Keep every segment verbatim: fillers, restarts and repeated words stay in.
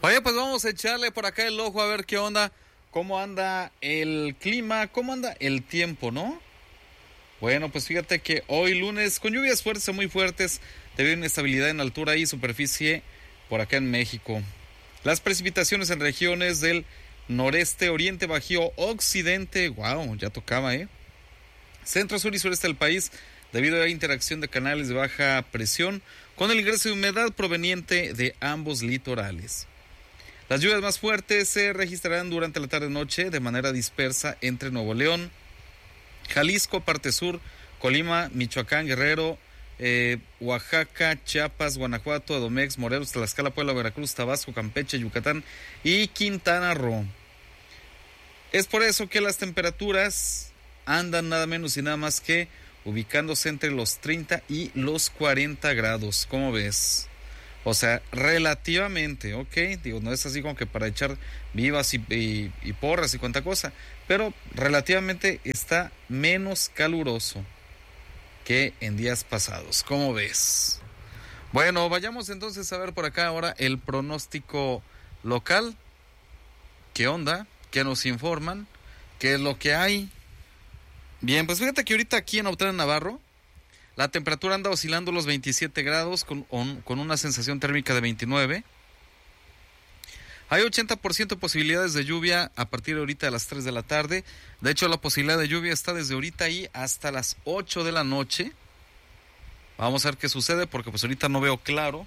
Oye, pues vamos a echarle por acá el ojo a ver qué onda, cómo anda el clima, cómo anda el tiempo, ¿no? Bueno, pues fíjate que hoy lunes, con lluvias fuertes, muy fuertes, debido a inestabilidad en altura y superficie por acá en México. Las precipitaciones en regiones del noreste, oriente, bajío, occidente, wow, ya tocaba, ¿eh? Centro, sur y sureste del país, debido a la interacción de canales de baja presión con el ingreso de humedad proveniente de ambos litorales. Las lluvias más fuertes se registrarán durante la tarde-noche de manera dispersa entre Nuevo León, Jalisco, parte sur, Colima, Michoacán, Guerrero, eh, Oaxaca, Chiapas, Guanajuato, Edomex, Morelos, Tlaxcala, Puebla, Veracruz, Tabasco, Campeche, Yucatán y Quintana Roo. Es por eso que las temperaturas andan nada menos y nada más que ubicándose entre los treinta y los cuarenta grados. ¿Cómo ves? O sea, relativamente, ok, digo, no es así como que para echar vivas y, y, y porras y cuanta cosa, pero relativamente está menos caluroso que en días pasados. ¿Cómo ves? Bueno, vayamos entonces a ver por acá ahora el pronóstico local. ¿Qué onda? ¿Qué nos informan? ¿Qué es lo que hay? Bien, pues fíjate que ahorita aquí en Autlán, Navarro, la temperatura anda oscilando los veintisiete grados con, on, con una sensación térmica de veintinueve. Hay ochenta por ciento de posibilidades de lluvia a partir de ahorita de las tres de la tarde. De hecho, la posibilidad de lluvia está desde ahorita y hasta las ocho de la noche. Vamos a ver qué sucede porque pues ahorita no veo claro.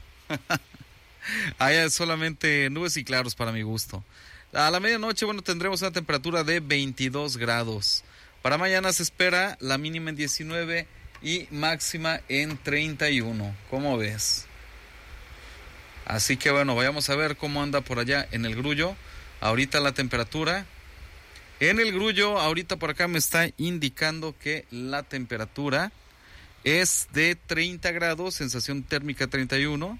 Hay solamente nubes y claros para mi gusto. A la medianoche, bueno, tendremos una temperatura de veintidós grados. Para mañana se espera la mínima en diecinueve y máxima en treinta y uno. ¿Cómo ves? Así que bueno, vayamos a ver cómo anda por allá en el Grullo. Ahorita la temperatura. En el Grullo, ahorita por acá me está indicando que la temperatura es de treinta grados, sensación térmica treinta y uno.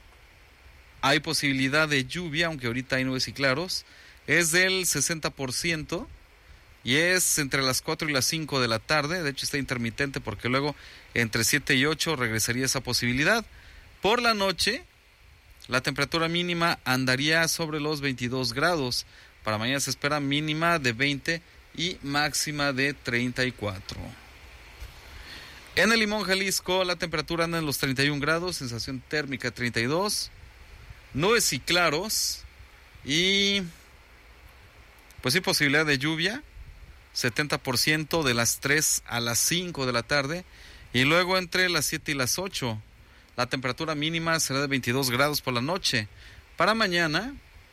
Hay posibilidad de lluvia, aunque ahorita hay nubes y claros. Es del sesenta por ciento. Y es entre las cuatro y las cinco de la tarde. De hecho está intermitente porque luego entre siete y ocho regresaría esa posibilidad. Por la noche, la temperatura mínima andaría sobre los veintidós grados. Para mañana se espera mínima de veinte y máxima de treinta y cuatro. En el Limón, Jalisco, la temperatura anda en los treinta y un grados, sensación térmica treinta y dos. Nubes y claros. Y pues sí, posibilidad de lluvia. setenta por ciento de las tres a las cinco de la tarde y luego entre las siete y las ocho. La temperatura mínima será de veintidós grados por la noche. Para mañana,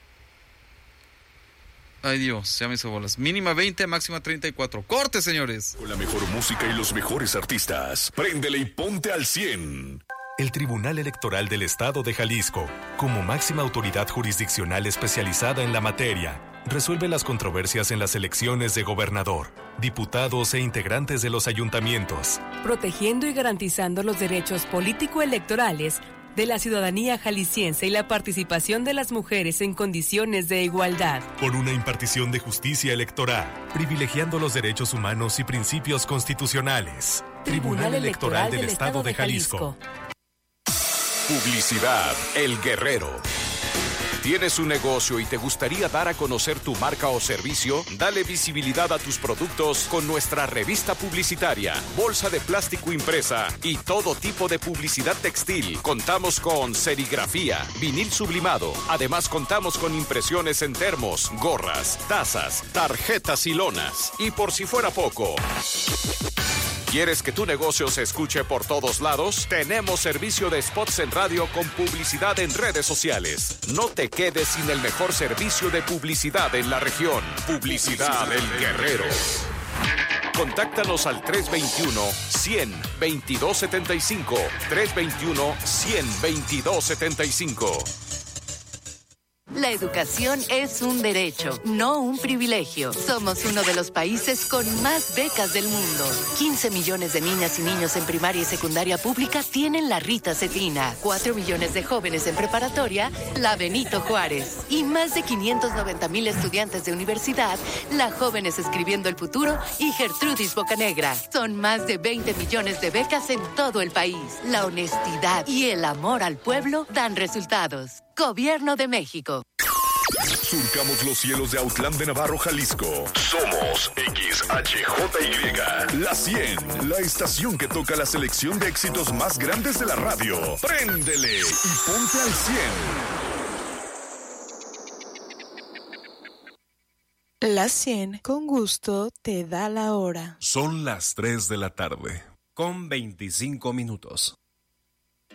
ay Dios, ya me hizo bolas. Mínima veinte, máxima treinta y cuatro. ¡Corte, señores! Con la mejor música y los mejores artistas. Préndele y ponte al cien. El Tribunal Electoral del Estado de Jalisco, como máxima autoridad jurisdiccional especializada en la materia, resuelve las controversias en las elecciones de gobernador, diputados e integrantes de los ayuntamientos, protegiendo y garantizando los derechos político-electorales de la ciudadanía jalisciense y la participación de las mujeres en condiciones de igualdad. Por una impartición de justicia electoral, privilegiando los derechos humanos y principios constitucionales. Tribunal Electoral del Estado de Jalisco. Publicidad El Guerrero. ¿Tienes un negocio y te gustaría dar a conocer tu marca o servicio? Dale visibilidad a tus productos con nuestra revista publicitaria, bolsa de plástico impresa y todo tipo de publicidad textil. Contamos con serigrafía, vinil sublimado. Además, contamos con impresiones en termos, gorras, tazas, tarjetas y lonas. Y por si fuera poco, ¿quieres que tu negocio se escuche por todos lados? Tenemos servicio de spots en radio con publicidad en redes sociales. No te quedes sin el mejor servicio de publicidad en la región. Publicidad El Guerrero. Contáctanos al tres veintiuno, cien, veintidós setenta y cinco. tres veintiuno, cien, veintidós setenta y cinco. La educación es un derecho, no un privilegio. Somos uno de los países con más becas del mundo. quince millones de niñas y niños en primaria y secundaria pública tienen la Rita Cetina. cuatro millones de jóvenes en preparatoria, la Benito Juárez. Y más de quinientos noventa mil estudiantes de universidad, la Jóvenes Escribiendo el Futuro y Gertrudis Bocanegra. Son más de veinte millones de becas en todo el país. La honestidad y el amor al pueblo dan resultados. Gobierno de México. Surcamos los cielos de Autlán de Navarro, Jalisco. Somos X H J Y, La cien, la estación que toca la selección de éxitos más grandes de la radio. Préndele y ponte al cien. La cien, con gusto, te da la hora. Son las tres de la tarde. Con veinticinco minutos.